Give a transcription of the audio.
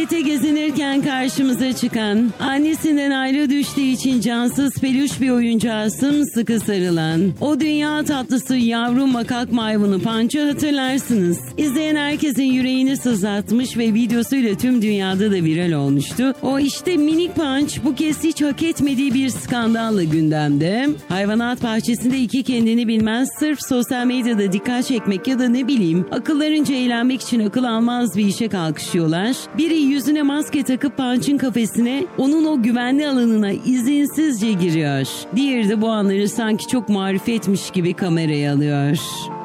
Markete gezinirken karşımıza çıkan, annesinden ayrı düştüğü için cansız peluş bir oyuncağa sımsıkı sarılan, o dünya tatlısı yavru makak maymununu Punch'ı hatırlarsınız. İzleyen herkesin yüreğini sızlatmış ve videosuyla tüm dünyada da viral olmuştu. O işte minik Punch bu kez hiç hak etmediği bir skandalla gündemde. Hayvanat bahçesinde iki kendini bilmez, sırf sosyal medyada dikkat çekmek ya da ne bileyim akıllarınca eğlenmek için akıl almaz bir işe kalkışıyorlar. Biri yüzüne maske takıp Punch'ın kafesine, onun o güvenli alanına izinsizce giriyor. Diğeri de bu anları sanki çok marifetmiş gibi kameraya alıyor.